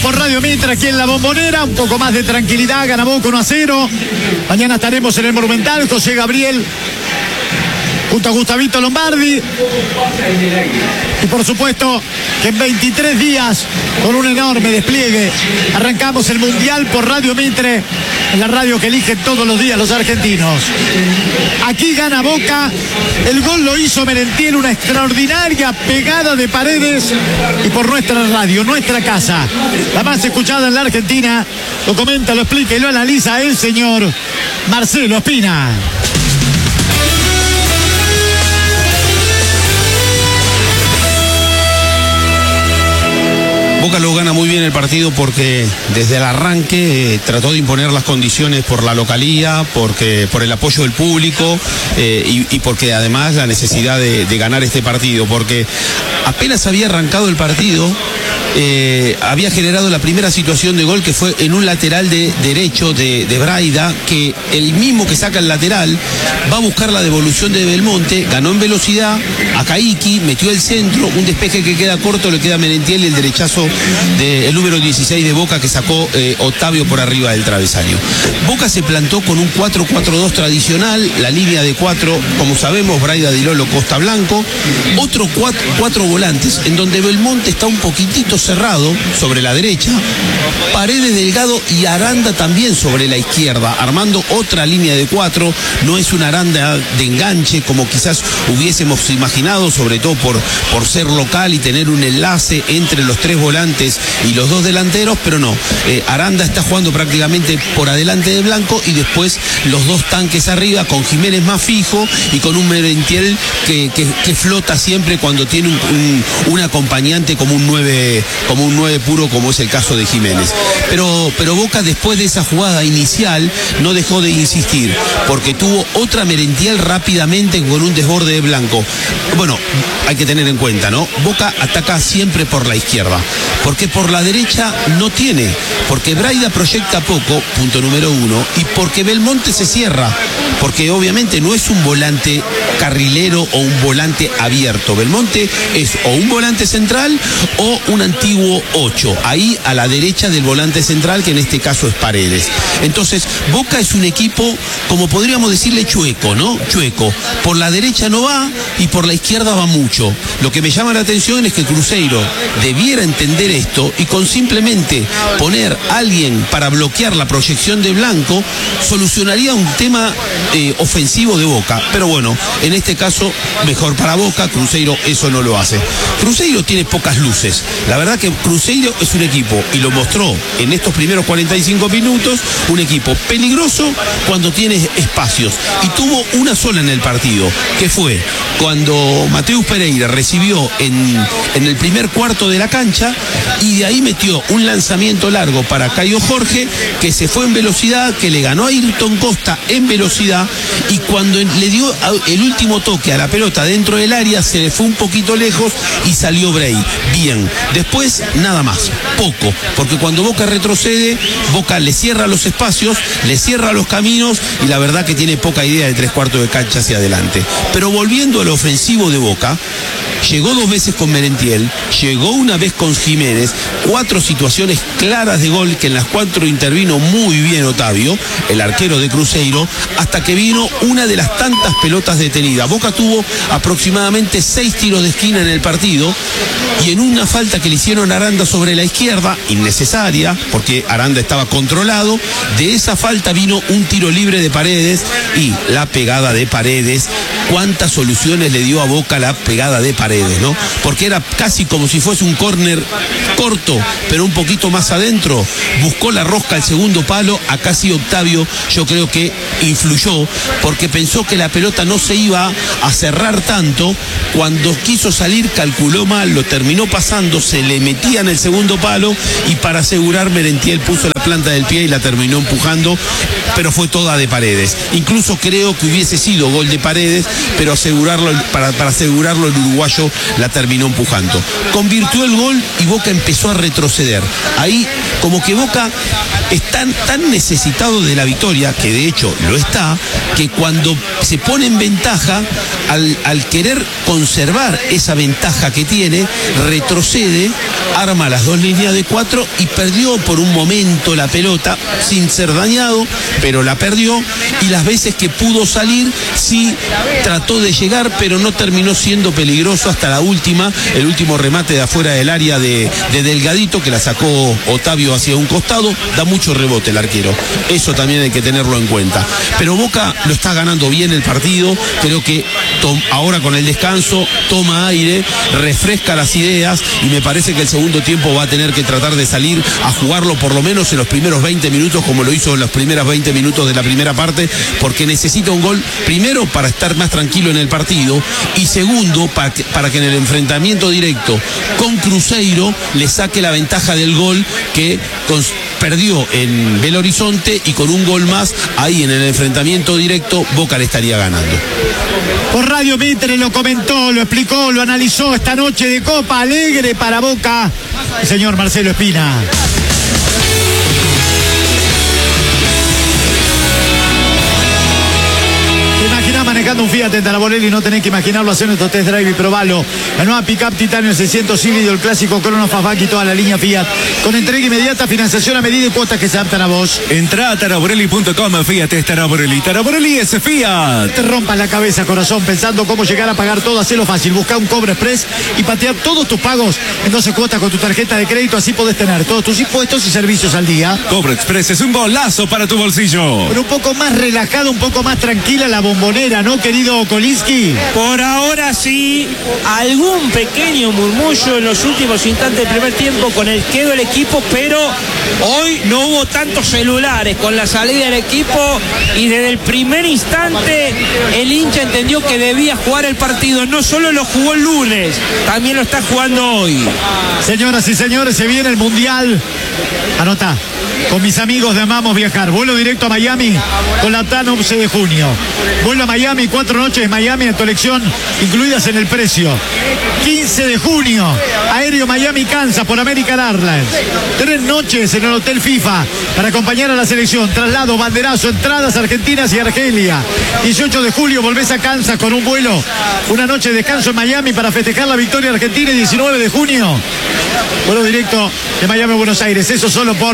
por Radio Mitre, aquí en La Bombonera. Un poco más de tranquilidad, gana Boca 1-0. Mañana estaremos en el Monumental. José Gabriel junto a Gustavito Lombardi. Y por supuesto que en 23 días, con un enorme despliegue, arrancamos el Mundial por Radio Mitre, en la radio que eligen todos los días los argentinos. Aquí gana Boca. El gol lo hizo Merentiel, una extraordinaria pegada de Paredes, y por nuestra radio, nuestra casa, la más escuchada en la Argentina, lo comenta, lo explica y lo analiza el señor Marcelo Espina. Boca lo gana muy bien el partido porque desde el arranque trató de imponer las condiciones por la localía, por el apoyo del público y porque además la necesidad de ganar este partido, porque apenas había arrancado el partido, había generado la primera situación de gol, que fue en un lateral de derecho de Braida, que el mismo que saca el lateral va a buscar la devolución de Belmonte, ganó en velocidad a Caiki, metió el centro, un despeje que queda corto, le queda a Merentiel, el derechazo del número 16 de Boca que sacó Octavio por arriba del travesaño. Boca se plantó con un 4-4-2 tradicional, la línea de 4, como sabemos, Braida, Di Lolo, Costa Blanco, otro 4 volantes, en donde Belmonte está un poquitito cerrado sobre la derecha, Paredes, Delgado y Aranda también sobre la izquierda, armando otra línea de 4. No es una Aranda de enganche como quizás hubiésemos imaginado, sobre todo por ser local y tener un enlace entre los 3 volantes y los 2 delanteros, pero no, Aranda está jugando prácticamente por adelante de Blanco y después los 2 tanques arriba, con Jiménez más fijo y con un Merentiel que flota siempre cuando tiene un acompañante como un 9 puro, como es el caso de Jiménez. Pero Boca, después de esa jugada inicial, no dejó de insistir, porque tuvo otra Merentiel rápidamente con un desborde de Blanco. Bueno, hay que tener en cuenta, ¿no? Boca ataca siempre por la izquierda, porque por la derecha no tiene, porque Braida proyecta poco, punto número 1, y porque Belmonte se cierra, porque obviamente no es un volante carrilero o un volante abierto. Belmonte es o un volante central o un antiguo 8, ahí a la derecha del volante central, que en este caso es Paredes. Entonces, Boca es un equipo, como podríamos decirle, chueco, ¿no? Chueco. Por la derecha no va y por la izquierda va mucho. Lo que me llama la atención es que Cruzeiro debiera entender esto y con simplemente poner a alguien para bloquear la proyección de Blanco, solucionaría un tema ofensivo de Boca. Pero bueno, en este caso, mejor para Boca. Cruzeiro eso no lo hace. Cruzeiro tiene pocas luces. La verdad que Cruzeiro es un equipo, y lo mostró en estos primeros 45 minutos, un equipo peligroso cuando tiene espacios. Y tuvo una sola en el partido, que fue cuando Mateus Pereira recibió en el primer cuarto de la cancha, y de ahí metió un lanzamiento largo para Caio Jorge, que se fue en velocidad, que le ganó a Ayrton Costa en velocidad, y cuando le dio el último toque a la pelota dentro del área, se le fue un poquito lejos y salió Bray. Bien, después nada más, poco, porque cuando Boca retrocede, Boca le cierra los espacios, le cierra los caminos, y la verdad que tiene poca idea de 3/4 de cancha hacia adelante. Pero volviendo al ofensivo de Boca, llegó 2 veces con Merentiel, llegó una vez con Jiménez, 4 situaciones claras de gol, que en las 4 intervino muy bien Octavio, el arquero de Cruzeiro, hasta que vino una de las tantas pelotas detenidas. Boca tuvo aproximadamente 6 tiros de esquina en el partido, y en una falta que le hicieron a Aranda sobre la izquierda, innecesaria, porque Aranda estaba controlado, de esa falta vino un tiro libre de Paredes y la pegada de Paredes. ¿Cuántas soluciones le dio a Boca la pegada de Paredes, no? Porque era casi como si fuese un córner corto, pero un poquito más adentro. Buscó la rosca al segundo palo, acá sí Octavio, yo creo que influyó, porque pensó que la pelota no se iba a cerrar tanto. Cuando quiso salir, calculó mal, lo terminó pasando, se le metía en el segundo palo, y para asegurar, Merentiel puso la planta del pie y la terminó empujando, pero fue toda de Paredes. Incluso creo que hubiese sido gol de Paredes, pero para asegurarlo, el uruguayo la terminó empujando. Convirtió el gol y Boca empezó a retroceder. Ahí como que Boca es tan necesitado de la victoria, que de hecho lo está, que cuando se pone en ventaja, al querer conservar esa ventaja que tiene, retrocede, arma las dos líneas de 4 y perdió por un momento la pelota, sin ser dañado, pero la perdió, y las veces que pudo salir, sí trató de llegar, pero no terminó siendo peligroso hasta la última, el último remate de afuera del área de Delgadito, que la sacó Otavio hacia un costado, da mucho rebote el arquero, eso también hay que tenerlo en cuenta. Pero Boca lo está ganando bien el partido, creo que ahora con el descanso toma aire, refresca las ideas, y me parece que el segundo tiempo va a tener que tratar de salir a jugarlo por lo menos en los primeros 20 minutos, como lo hizo en los primeros 20 minutos de la primera parte, porque necesita un gol, primero para estar más tranquilo en el partido, y segundo para que en el enfrentamiento directo con Cruzeiro le saque la ventaja del gol que perdió en Belo Horizonte, y con un gol más ahí en el enfrentamiento directo Boca le estaría ganando. Por Radio Mitre lo comentó, lo explicó, lo analizó esta noche de Copa Alegre para Boca el señor Marcelo Espina. Imaginá manejando un Fiat en Taraborelli, no tenés que imaginarlo, hacer nuestro test drive y probalo. La nueva Pickup Titanio 600 híbrido, el clásico Crono Fastback y toda la línea Fiat, con entrega inmediata, financiación a medida y cuotas que se adaptan a vos. Entrá a taraborelli.com, Fiat es Taraborelli, Taraborelli es Fiat. Te rompas la cabeza, corazón, pensando cómo llegar a pagar todo, hacelo fácil. Busca un Cobra Express y patear todos tus pagos en 12 cuotas con tu tarjeta de crédito, así podés tener todos tus impuestos y servicios al día. Cobra Express es un golazo para tu bolsillo. Pero un poco más relajado, un poco más tranquila la Bombonera, ¿no, querido Kolinsky? Por ahora sí, algún pequeño murmullo en los últimos instantes del primer tiempo con el quedo del equipo, pero hoy no hubo tantos celulares con la salida del equipo, y desde el primer instante el hincha entendió que debía jugar el partido. No solo lo jugó el lunes, también lo está jugando hoy. Señoras y señores, se viene el Mundial. Anota, con mis amigos de Amamos Viajar. Vuelo directo a Miami con la TAN 11 de junio. Vuelo a Miami, 4 noches de Miami en tu elección, incluidas en el precio. 15 de junio, aéreo Miami-Kansas por American Airlines. 3 noches en el Hotel FIFA para acompañar a la selección. Traslado, banderazo, entradas argentinas y Argelia. 18 de julio volvés a Kansas con un vuelo. Una noche de descanso en Miami para festejar la victoria argentina. Y 19 de junio, vuelo directo de Miami a Buenos Aires. Eso solo por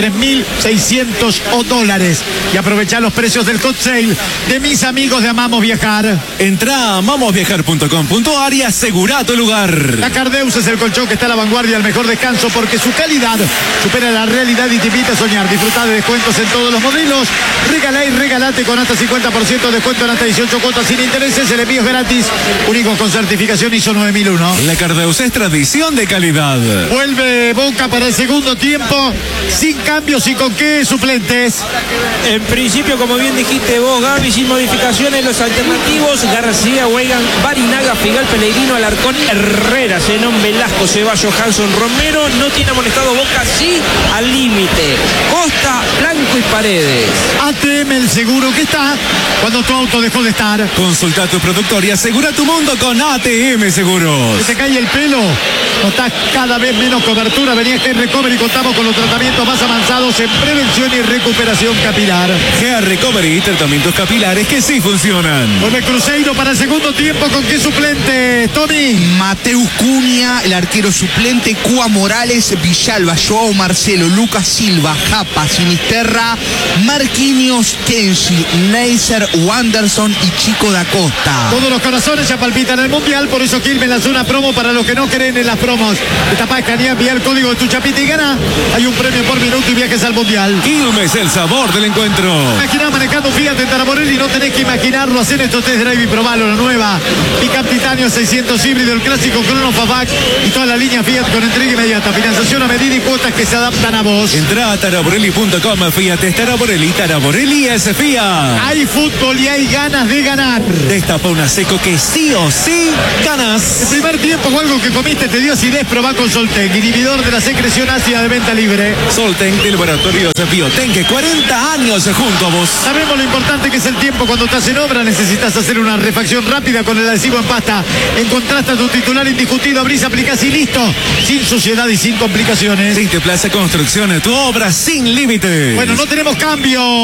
$3.600. Y aprovechar los precios del hot sale de mis amigos de Amamos Viajar. Entrá a amamosviajar.com.ar y asegura tu lugar. La Cardeus es el colchón que está a la vanguardia del mejor descanso, porque su calidad supera la realidad y te invita a soñar. Disfrutar de descuentos en todos los modelos. Regalá y regalate con hasta 50% de descuento en hasta 18 cuotas sin intereses. El envío es gratis, único con certificación ISO 9001. La Cardeus es tradición de calidad. Vuelve Boca para el segundo tiempo, sin cambios y con qué suplentes. En principio, como bien dijiste vos, Gaby, sin modificaciones, los alternativos: García, Weigand, Barinaga, Figal, Pellegrino, Alarcón, Herrera, Zenón, Velasco, Ceballos, Hanson, Romero. No tiene amonestado Boca, sí, al límite. Costa, Blanco y Paredes. ATM, el seguro que está cuando tu auto dejó de estar. Consulta a tu productor y asegura tu mundo con ATM Seguros. ¿Se te cae el pelo? ¿Notás cada vez menos cobertura? Venía Hair Recovery y contamos con los tratamientos más avanzados en prevención y recuperación capilar. Hair Recovery, tratamientos capilares que sí funcionan. Vuelve Cruzeiro para el segundo tiempo. ¿Con qué suplente, Tommy? Mateus Cunha, el arquero suplente, Cuba Morales, Villalba, Joao Marcelo, Lucas Silva, Japa, Sinisterra, Marquinhos, Kenshi, Neisser, Wanderson y Chico da Costa. Todos los corazones ya palpitan el Mundial, por eso Quilmes lanzó una promo para los que no creen en las promos. Esta escanea, envía el código de tu chapita y gana. Hay un premio por minuto y viajes al Mundial. Quilmes, el sabor del encuentro. Imaginá manejando un Fiat en Taraborelli, no tenés que imaginarlo. Hacer estos test drive y probalo. La nueva Pickup Titanio 600 híbrido, el clásico Crono Fastback y toda la línea Fiat con entrega inmediata, financiación a medida y cuotas que se adaptan a vos. Entrá a taraborelli.com, Fiat es Taraborelli, Taraborelli es Fiat. Hay fútbol y hay ganas de ganar. Destapa una seco que sí o sí ganas. El primer tiempo o algo que comiste te dio acidez, probá con Soltec, inhibidor de la secreción ácida de venta libre. Soltec de Laboratorios Biotenque, 40 años junto a vos. Sabemos lo importante que es el tiempo cuando estás en obra. Necesitas hacer una refacción rápida con el adhesivo en pasta. Encontraste a tu titular indiscutido, abrís, aplicás y listo. Sin suciedad y sin complicaciones. Sinte Plaza Construcción, tu obra sin límite. Bueno, no tenemos cambio, no queremos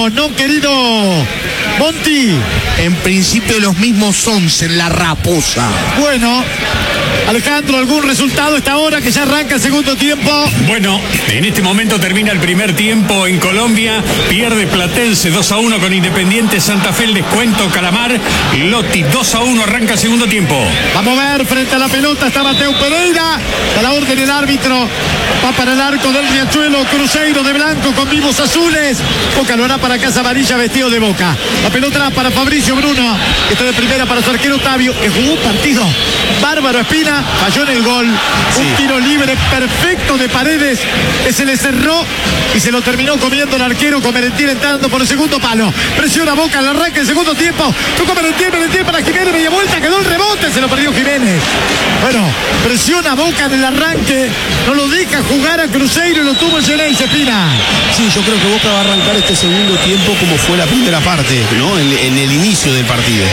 querido Monti? En principio los mismos 11 en la Raposa. Bueno, Alejandro, ¿algún resultado a esta hora que ya arranca el segundo tiempo? Bueno, en este momento termina el primer tiempo en Colombia. Pierde Platense 2-1 con Independiente Santa Fe. El descuento Calamar. Lotti 2-1. Arranca el segundo tiempo. Vamos a ver, frente a la pelota está Mateo Pereira. A la orden del árbitro. Va para el arco del Riachuelo. Cruzeiro de blanco con vivos azules. Boca lo hará para Casa Amarilla vestido de Boca. La pelota para Fabricio Bruno. Que está de primera para su arquero Octavio. Que jugó un partido bárbaro. Espina falló en el gol. Sí. Un tiro libre perfecto de Paredes. Que se le cerró y se lo terminó comiendo el arquero con Merentiel entrando por el segundo palo. Presiona Boca al arranque del segundo tiempo. Tocó Merentiel para Jiménez. Media vuelta. Quedó el rebote. Se lo perdió Jiménez. Bueno, presiona Boca en el arranque. No lo deja jugar a Cruzeiro y lo tuvo el Geneise, Espina. Sí, yo creo que Boca va a arrancar este segundo tiempo como fue la primera parte, ¿no? En el inicio del partido.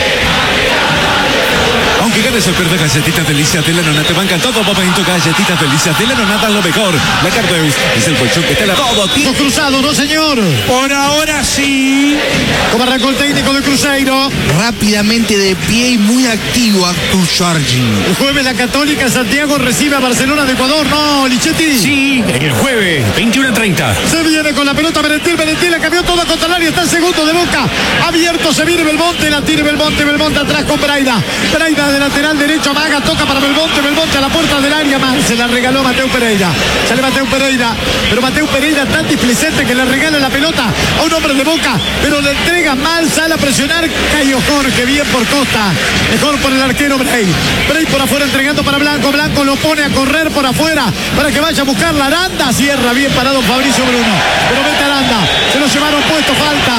Aunque ganes o pierdas, galletitas Delicias de la Nona te bancan todo momento. Galletitas Delicias de la Nona dan lo mejor. La Cardeus es el colchón que te la todo. Los cruzados, ¿no, señor? Por ahora sí. Como arrancó el técnico de Cruzeiro. Rápidamente de pie y muy activo Artur Jorge. El jueves la Católica Santiago recibe a Barcelona de Ecuador. No, Lichetti. Sí, el jueves 21-30. Se viene con la pelota Merentiel la cambió toda contra el área. Está el segundo de Boca. Abierto, se viene Belmonte. La tira Belmonte atrás con Braida. Braida de lateral derecho, amaga, toca para Belmonte a la puerta del área, más se la regaló Mateo Pereira. Sale Mateo Pereira, pero Mateo Pereira tan displicente que le regala la pelota a un hombre de Boca, pero le entrega mal, sale a presionar Cayo Jorge, bien por Costa, mejor por el arquero Bray por afuera entregando para Blanco, Blanco lo pone a correr por afuera para que vaya a buscar la Aranda, cierra bien parado Fabricio Bruno, pero mete Aranda, se lo llevaron puesto, falta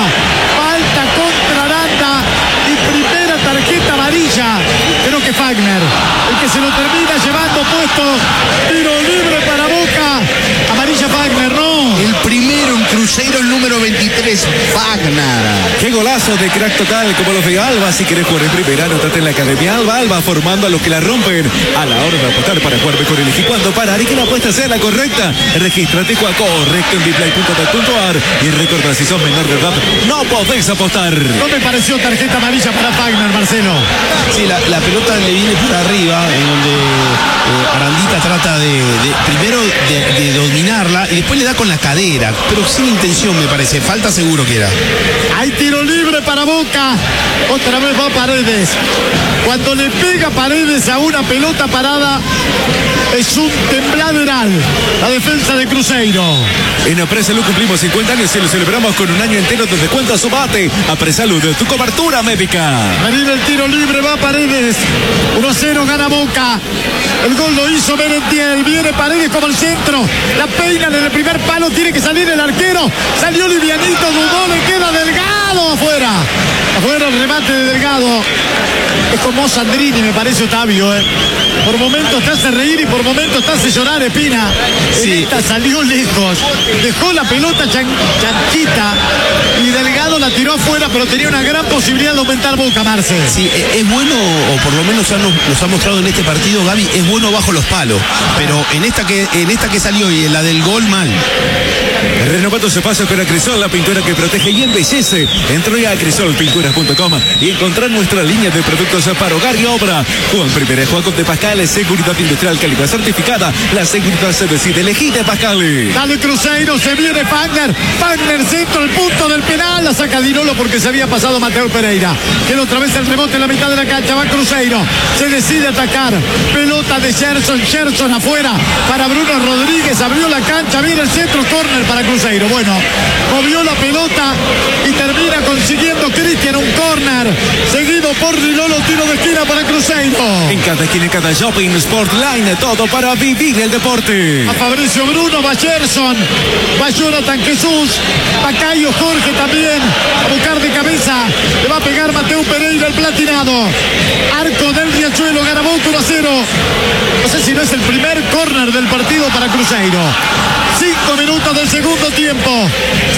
contra Aranda y primera tarjeta amarilla. Creo que Fagner, el que se lo termina llevando puesto, tiro libre para Boca, amarilla Fagner, no. El primero en Cruzeiro, el número 23, Wagner. Qué golazo de crack total como los de Alba. Si querés jugar en primera, anotate en la Academia Alba. Alba formando a los que la rompen. A la hora de apostar para jugar mejor, elegí cuándo parar y que la apuesta sea la correcta. Regístrate juega correcto en biplay.com.ar y recordá, si sos menor de edad, no podés apostar. ¿No me pareció tarjeta amarilla para Fagner, Marcelo? Sí, la pelota le viene por arriba, en donde Arandita trata primero de dominarla y después le da con la cadera, pero sin intención me parece, falta seguro que era. Hay tiro libre para Boca, otra vez va Paredes. Cuando le pega Paredes a una pelota parada, es un tembladeral la defensa de Cruzeiro. En Apresalud cumplimos 50 años y lo celebramos con un año entero de descuento a su bate. Apresalud, tu cobertura médica. Marina el tiro libre, va Paredes. 1-0 gana Boca. El gol lo hizo Merentiel. Viene Paredes como el centro. La peinan en el primer palo. Tiene que salir el arquero. Salió livianito, dudó, le queda Delgado afuera. Afuera el remate de Delgado. Es como Sandrini, me parece, Octavio. Por momentos te hace reír y por momentos te hace llorar, Espina. Sí. Esta salió lejos. Dejó la pelota chanchita y Delgado la tiró afuera, pero tenía una gran posibilidad de aumentar Boca, Marce. Sí, es bueno, o por lo menos nos ha mostrado en este partido, Gaby, es bueno bajo los palos, pero en esta que salió y en la del gol, mal. Renovando su paso con Acrisol, la pintura que protege y embellece. Entró ya a acrisolpinturas.com y encontrar nuestra línea de productos para hogar y obra. Juan Primera, Juan de Pascal, seguridad industrial, calidad certificada. La seguridad se decide, elegí de Pascal. Dale Cruzeiro, se viene Fagner. Fagner centro, el punto del penal. La saca Dinolo porque se había pasado Mateo Pereira. Queda otra vez el rebote en la mitad de la cancha. Va Cruzeiro. Se decide atacar. Pelota de Gerson afuera para Bruno Rodríguez. Abrió la cancha. Viene el centro, córner para Cruzeiro. Bueno, movió la pelota y termina consiguiendo Cristian un córner. Seguido por Dinolo, tiro de esquina para Cruzeiro. En cada esquina, en cada shopping, Sportline, todo para vivir el deporte. A Fabricio Bruno, va Gerson, va Jonathan Jesús, va Cayo Jorge también, a buscar de cabeza, le va a pegar Mateo Pereira el platinado. Arco del Riachuelo, gana Boca 1-0. No sé si no es el primer córner del partido para Cruzeiro. 5 minutos del segundo tiempo.